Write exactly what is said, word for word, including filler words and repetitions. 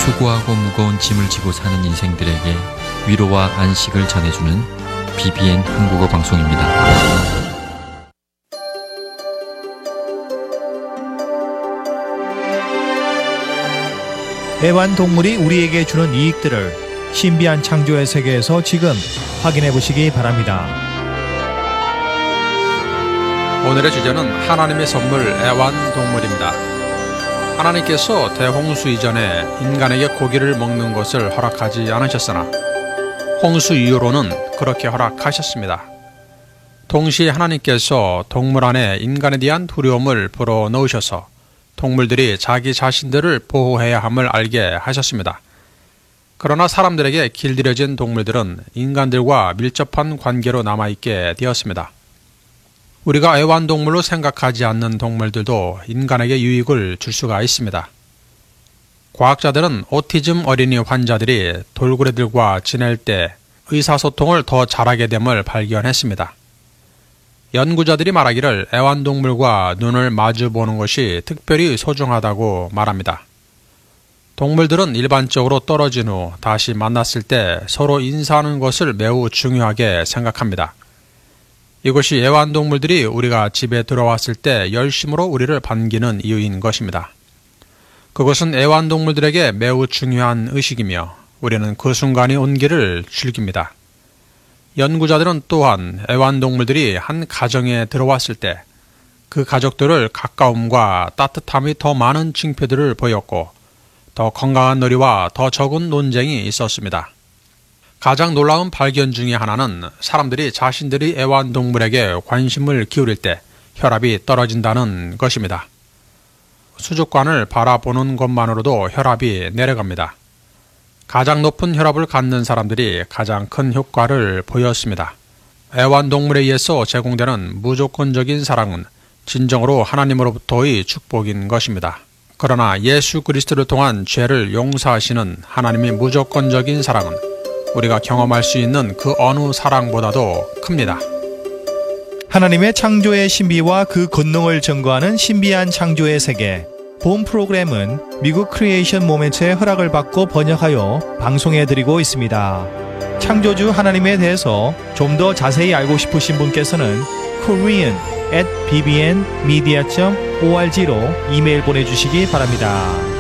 수고하고 무거운 짐을 지고 사는 인생들에게 위로와 안식을 전해주는 비비엔 한국어 방송입니다. 애완동물이 우리에게 주는 이익들을 신비한 창조의 세계에서 지금 확인해 보시기 바랍니다. 오늘의 주제는 하나님의 선물 애완동물입니다. 하나님께서 대홍수 이전에 인간에게 고기를 먹는 것을 허락하지 않으셨으나 홍수 이후로는 그렇게 허락하셨습니다. 동시에 하나님께서 동물 안에 인간에 대한 두려움을 불어넣으셔서 동물들이 자기 자신들을 보호해야 함을 알게 하셨습니다. 그러나 사람들에게 길들여진 동물들은 인간들과 밀접한 관계로 남아있게 되었습니다. 우리가 애완동물로 생각하지 않는 동물들도 인간에게 유익을 줄 수가 있습니다. 과학자들은 오티즘 어린이 환자들이 돌고래들과 지낼 때 의사소통을 더 잘하게 됨을 발견했습니다. 연구자들이 말하기를 애완동물과 눈을 마주보는 것이 특별히 소중하다고 말합니다. 동물들은 일반적으로 떨어진 후 다시 만났을 때 서로 인사하는 것을 매우 중요하게 생각합니다. 이것이 애완동물들이 우리가 집에 들어왔을 때 열심으로 우리를 반기는 이유인 것입니다. 그것은 애완동물들에게 매우 중요한 의식이며 우리는 그 순간이 온기를 즐깁니다. 연구자들은 또한 애완동물들이 한 가정에 들어왔을 때 그 가족들을 가까움과 따뜻함이 더 많은 징표들을 보였고 더 건강한 놀이와 더 적은 논쟁이 있었습니다. 가장 놀라운 발견 중에 하나는 사람들이 자신들이 애완동물에게 관심을 기울일 때 혈압이 떨어진다는 것입니다. 수족관을 바라보는 것만으로도 혈압이 내려갑니다. 가장 높은 혈압을 갖는 사람들이 가장 큰 효과를 보였습니다. 애완동물에 의해서 제공되는 무조건적인 사랑은 진정으로 하나님으로부터의 축복인 것입니다. 그러나 예수 그리스도를 통한 죄를 용서하시는 하나님의 무조건적인 사랑은 우리가 경험할 수 있는 그 어느 사랑보다도 큽니다. 하나님의 창조의 신비와 그 권능을 증거하는 신비한 창조의 세계. 본 프로그램은 미국 크리에이션 모멘트의 허락을 받고 번역하여 방송해드리고 있습니다. 창조주 하나님에 대해서 좀 더 자세히 알고 싶으신 분께서는 korean at 비비엔 미디어 닷 오알지로 이메일 보내주시기 바랍니다.